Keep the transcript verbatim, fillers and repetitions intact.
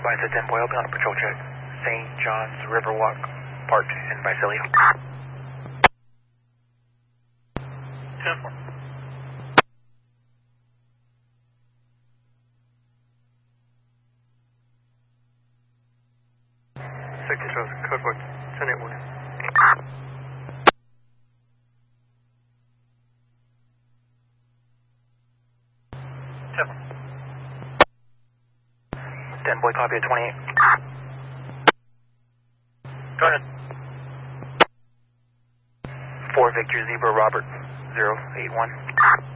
advise that ten boy, I'll be on a patrol check. Saint John's Riverwalk, parked in Visalia. ten four. Second Charles, code book, ten eight one. ten one. ten boy, copy at twenty-eight. Go ahead. four Victor Zebra Robert, zero eight one.